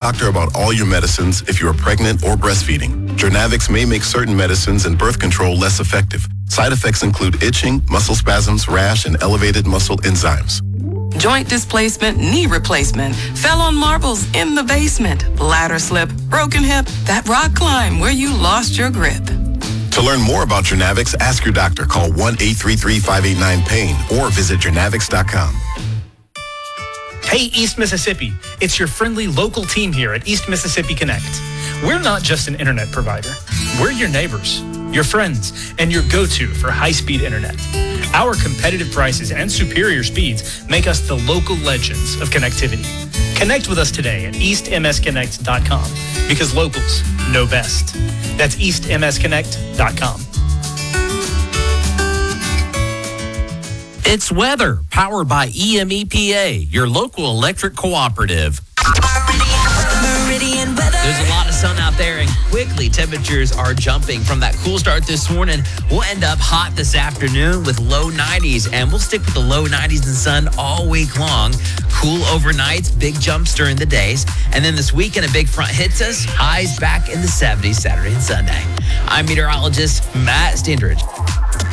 doctor about all your medicines if you are pregnant or breastfeeding. Jernavix may make certain medicines and birth control less effective. Side effects include itching, muscle spasms, rash, and elevated muscle enzymes. Joint displacement, knee replacement, fell on marbles in the basement, ladder slip, broken hip, that rock climb where you lost your grip. To learn more about Jernavix, ask your doctor. Call 1-833-589-PAIN or visit jernavix.com. Hey, East Mississippi. It's your friendly local team here at East Mississippi Connect. We're not just an internet provider. We're your neighbors, your friends, and your go-to for high-speed internet. Our competitive prices and superior speeds make us the local legends of connectivity. Connect with us today at eastmsconnect.com because locals know best. That's eastmsconnect.com. It's weather, powered by EMEPA, your local electric cooperative. There's a lot of sun out there, and quickly temperatures are jumping from that cool start this morning. We'll end up hot this afternoon with low 90s, and we'll stick with the low 90s and sun all week long. Cool overnights, big jumps during the days. And then this weekend, a big front hits us. Highs back in the 70s Saturday and Sunday. I'm meteorologist Matt Stendridge.